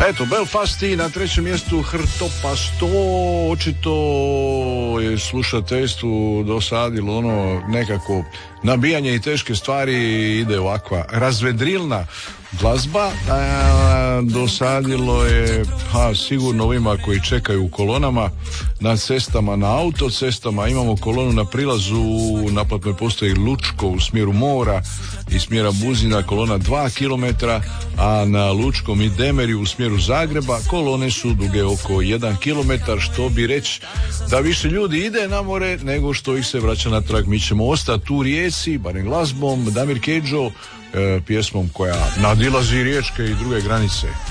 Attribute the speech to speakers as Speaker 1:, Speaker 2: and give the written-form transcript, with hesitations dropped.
Speaker 1: Eto, Belfast i na trećem mjestu Hrtopa 100, očito je slušateljstvu dosadilo ono nekako nabijanje i teške stvari, ide ovakva razvedrilna glazba, dosadilo je sigurno ovima koji čekaju u kolonama na cestama, na autocestama. Imamo kolonu na prilazu, naplatnoj postoji Lučko u smjeru mora i smjera Buzina, kolona 2 km, a na Lučkom i Demeriju u smjeru Zagreba kolone su duge oko 1 km, što bi reći da više ljudi ide na more nego što ih se vraća natrag. Mi ćemo ostati u Rijeci, barem glazbom, Damir Kedžo, pjesmom koja nadilazi riječke i druge granice.